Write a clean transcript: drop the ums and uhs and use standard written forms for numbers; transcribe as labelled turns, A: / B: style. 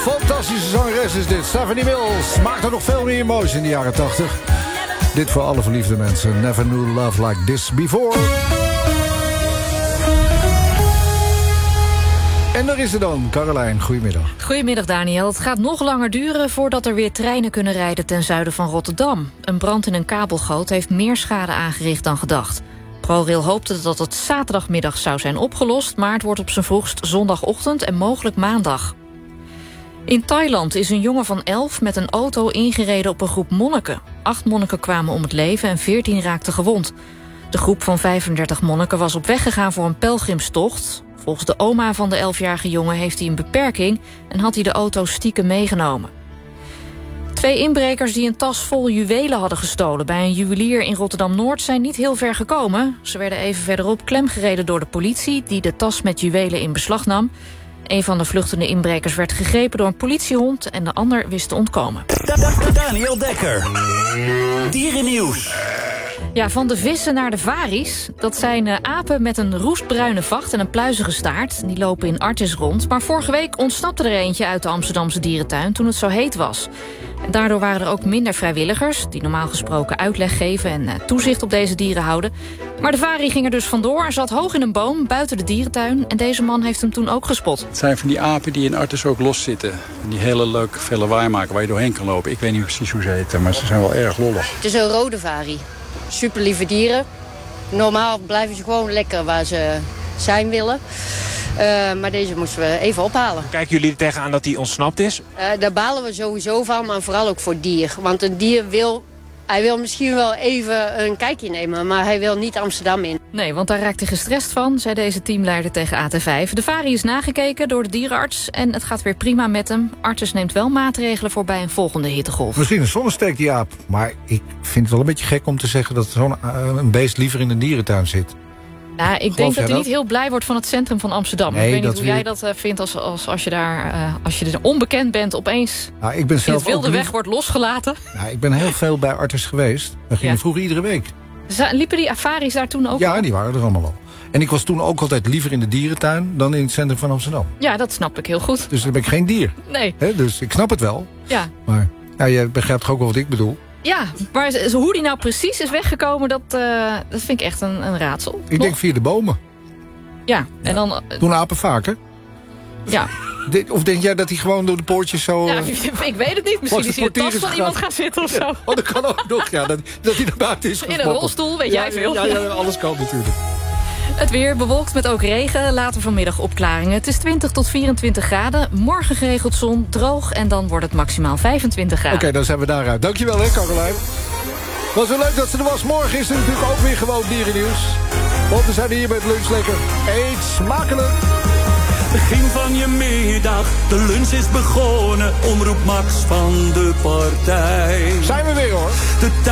A: Fantastische zangeres is dit. Stephanie Mills maakte nog veel meer moois in de jaren 80. Dit voor alle verliefde mensen. Never knew love like this before. En daar is ze dan, Caroline. Goedemiddag.
B: Goedemiddag, Daniel. Het gaat nog langer duren voordat er weer treinen kunnen rijden ten zuiden van Rotterdam. Een brand in een kabelgoot heeft meer schade aangericht dan gedacht. ProRail hoopte dat het zaterdagmiddag zou zijn opgelost, maar het wordt op zijn vroegst zondagochtend en mogelijk maandag. In Thailand is een jongen van 11 met een auto ingereden op een groep monniken. 8 monniken kwamen om het leven en 14 raakten gewond. De groep van 35 monniken was op weg gegaan voor een pelgrimstocht. Volgens de oma van de 11-jarige jongen heeft hij een beperking en had hij de auto stiekem meegenomen. 2 inbrekers die een tas vol juwelen hadden gestolen bij een juwelier in Rotterdam-Noord zijn niet heel ver gekomen. Ze werden even verderop klemgereden door de politie die de tas met juwelen in beslag nam. Een van de vluchtende inbrekers werd gegrepen door een politiehond en de ander wist te ontkomen.
C: Daniel Dekker. Dierennieuws.
B: Ja, van de vissen naar de varies. Dat zijn apen met een roestbruine vacht en een pluizige staart. Die lopen in Artis rond. Maar vorige week ontsnapte er eentje uit de Amsterdamse dierentuin toen het zo heet was. En daardoor waren er ook minder vrijwilligers die normaal gesproken uitleg geven en toezicht op deze dieren houden. Maar de varie ging er dus vandoor en zat hoog in een boom buiten de dierentuin. En deze man heeft hem toen ook gespot.
D: Het zijn van die apen die in Artis ook los zitten. En die hele leuk veel lawaai maken waar je doorheen kan lopen. Ik weet niet precies hoe ze heten, maar ze zijn wel erg lollig.
E: Het is een rode varie. Super lieve dieren. Normaal blijven ze gewoon lekker waar ze zijn willen. Maar deze moesten we even ophalen.
F: Kijken jullie er tegenaan dat hij ontsnapt is?
E: Daar balen we sowieso van, maar vooral ook voor het dier. Want een dier wil misschien wel even een kijkje nemen, maar hij wil niet Amsterdam in.
B: Nee, want daar raakt hij gestrest van, zei deze teamleider tegen AT5. De varie is nagekeken door de dierenarts en het gaat weer prima met hem. Artis neemt wel maatregelen voor bij een volgende hittegolf.
A: Misschien een zonnesteek, die aap. Maar ik vind het wel een beetje gek om te zeggen dat zo'n een beest liever in een dierentuin zit.
B: Nou, ik denk dat hij niet heel blij wordt van het centrum van Amsterdam.
A: Nee,
B: ik weet niet hoe jij dat vindt als je er onbekend bent opeens.
A: Nou, ik ben zelf
B: in het wilde weg wordt losgelaten.
A: Ja, ik ben heel veel bij Artis geweest. We gingen vroeger iedere week.
B: Liepen die afaris daar toen ook?
A: Ja, die waren er allemaal al. En ik was toen ook altijd liever in de dierentuin dan in het centrum van Amsterdam.
B: Ja, dat snap ik heel goed.
A: Dus dan ben ik geen dier.
B: Nee.
A: Dus ik snap het wel.
B: Ja.
A: Maar ja, jij begrijpt toch ook wel wat ik bedoel?
B: Ja, maar hoe die nou precies is weggekomen, dat vind ik echt een raadsel.
A: Ik denk via de bomen.
B: Ja, en dan...
A: Doen apen vaker?
B: Ja.
A: Of denk jij dat hij gewoon door de poortjes zo...
B: Ja, ik weet het niet. Misschien is hij in de tas van iemand gaan zitten of zo.
A: Ja, dat kan ook nog, ja. Dat hij naar buiten is gesproken.
B: In een rolstoel, weet jij veel.
A: Ja, alles kan natuurlijk.
B: Het weer bewolkt met ook regen. Later vanmiddag opklaringen. Het is 20 tot 24 graden. Morgen geregeld zon, droog. En dan wordt het maximaal 25 graden.
A: Oké, dan zijn we daaruit. Dankjewel, hè, Caroline. Was wel leuk dat ze er was. Morgen is er natuurlijk ook weer gewoon dierennieuws. Want we zijn hier met Lunch Lekker. Eet smakelijk.
C: Begin van je middag, de lunch is begonnen. Omroep Max van de partij.
A: Zijn we weer, hoor.